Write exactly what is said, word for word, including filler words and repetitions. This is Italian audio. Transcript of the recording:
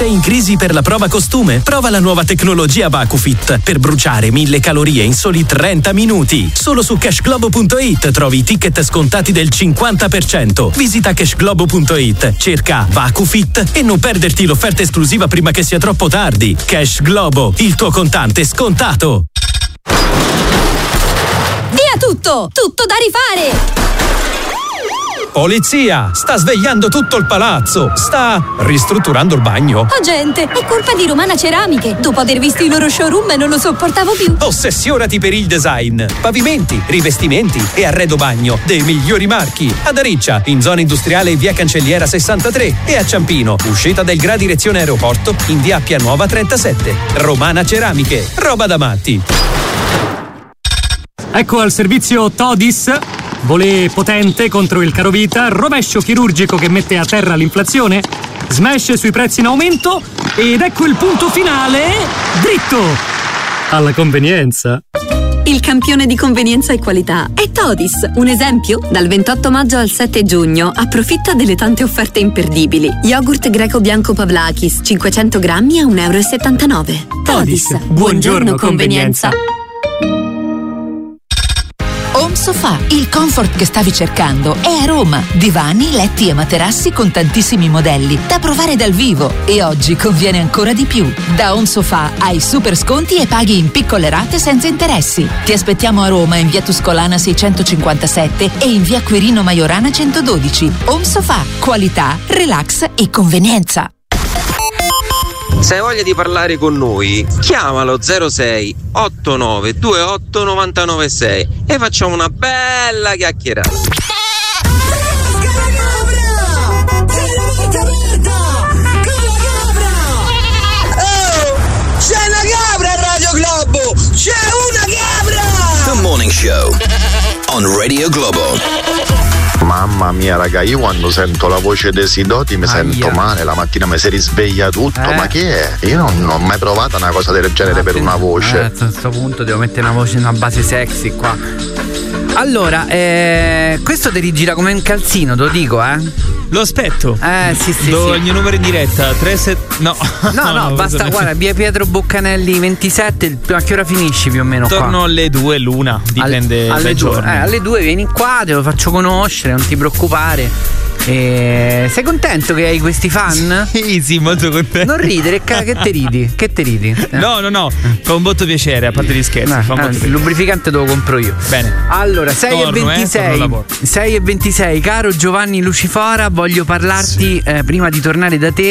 Sei in crisi per la prova costume? Prova la nuova tecnologia VacuFit per bruciare mille calorie in soli trenta minuti. Solo su cashglobo punto it trovi i ticket scontati del cinquanta per cento. Visita cashglobo punto it, cerca VacuFit e non perderti l'offerta esclusiva prima che sia troppo tardi. Cash Globo, il tuo contante scontato. Via tutto! Tutto da rifare! Polizia! Sta svegliando tutto il palazzo! Sta ristrutturando il bagno! Oh gente, è colpa di Romana Ceramiche! Dopo aver visto i loro showroom non lo sopportavo più! Ossessionati per il design! Pavimenti, rivestimenti e arredo bagno dei migliori marchi! Ad Ariccia, in zona industriale via Cancelliera sessantatré e a Ciampino, uscita del Gra direzione aeroporto in via Appia Nuova trentasette. Romana Ceramiche, roba da matti! Ecco al servizio Todis. Volé potente contro il carovita, rovescio chirurgico che mette a terra l'inflazione, smash sui prezzi in aumento ed ecco il punto finale, dritto alla convenienza. Il campione di convenienza e qualità è Todis. Un esempio? Dal ventotto maggio al sette giugno approfitta delle tante offerte imperdibili. Yogurt greco bianco Pavlakis cinquecento grammi a un euro e settantanove. Todis, buongiorno, buongiorno convenienza. Home Sofa, il comfort che stavi cercando è a Roma. Divani, letti e materassi con tantissimi modelli da provare dal vivo e oggi conviene ancora di più. Da Home Sofa hai super sconti e paghi in piccole rate senza interessi. Ti aspettiamo a Roma in via Tuscolana seicentocinquantasette e in via Quirino Maiorana centododici. Home Sofa, qualità, relax e convenienza. Se hai voglia di parlare con noi, chiamalo zero sei otto nove due otto nove nove sei e facciamo una bella chiacchierata. Oh, c'è una capra a Radio Globo! C'è una capra! The Morning Show on Radio Globo. Mamma mia raga, io quando sento la voce dei Sidoti mi Aia. sento male, la mattina mi si risveglia tutto, eh? Ma che è? Io non, non ho mai provato una cosa del genere ah, per una voce. Eh, a questo punto devo mettere una voce, una base sexy qua. Allora, eh, questo ti rigira come un calzino, te lo dico, eh. Lo aspetto. Eh, sì, sì. Do sì. il mio numero in diretta. tre sette No. No, no, no basta, guarda, via Pietro Boccanelli ventisette. A che ora finisci più o meno? Torno qua? alle due, l'una. Dipende alle, alle dai giorni. Eh, alle due vieni qua, te lo faccio conoscere, non ti preoccupare. E sei contento che hai questi fan? Sì, sì, molto contento. Non ridere, che te ridi? Che te ridi? Eh. No, no, no, fa un botto piacere, a parte gli scherzi. Eh, fa un eh, botto il lubrificante te lo compro io. Bene. Allora, sei e ventisei. sei e ventisei, caro Giovanni Lucifora, voglio parlarti sì. eh, prima di tornare da te.